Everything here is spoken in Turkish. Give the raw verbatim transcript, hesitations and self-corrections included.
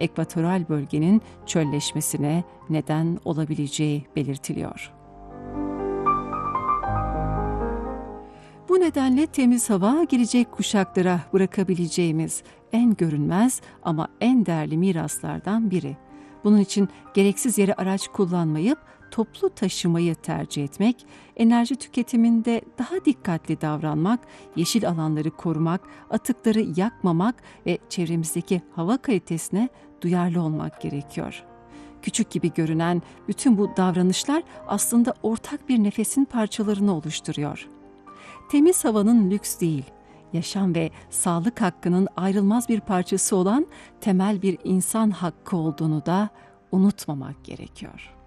ekvatoral bölgenin çölleşmesine neden olabileceği belirtiliyor. Bu nedenle temiz hava gelecek kuşaklara bırakabileceğimiz en görünmez ama en değerli miraslardan biri. Bunun için gereksiz yere araç kullanmayıp toplu taşımayı tercih etmek, enerji tüketiminde daha dikkatli davranmak, yeşil alanları korumak, atıkları yakmamak ve çevremizdeki hava kalitesine duyarlı olmak gerekiyor. Küçük gibi görünen bütün bu davranışlar aslında ortak bir nefesin parçalarını oluşturuyor. Temiz havanın lüks değil, yaşam ve sağlık hakkının ayrılmaz bir parçası olan temel bir insan hakkı olduğunu da unutmamak gerekiyor.